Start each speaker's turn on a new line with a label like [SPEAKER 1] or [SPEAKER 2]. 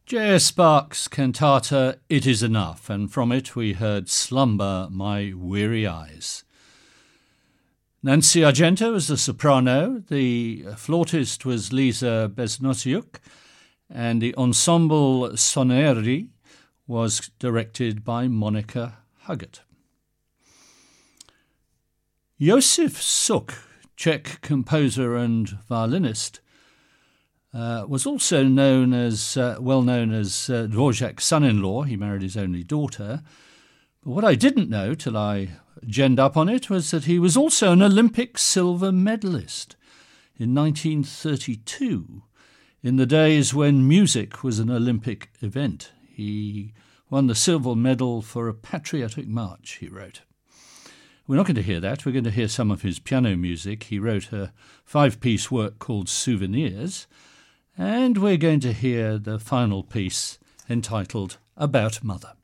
[SPEAKER 1] J.S. Bach's cantata It Is Enough, and from it we heard Slumber My Weary Eyes. Nancy Argento was the soprano, the flautist was Lisa Besnosiuk, and the ensemble Soneri was directed by Monica Huggett. Josef Suk, Czech composer and violinist, was also well known as Dvorak's son-in-law. He married his only daughter. But what I didn't know till I genned up on it was that he was also an Olympic silver medalist in 1932, in the days when music was an Olympic event. He won the silver medal for A Patriotic March, he wrote. We're not going to hear that. We're going to hear some of his piano music. He wrote a 5-piece work called Souvenirs, and we're going to hear the final piece entitled About Mother.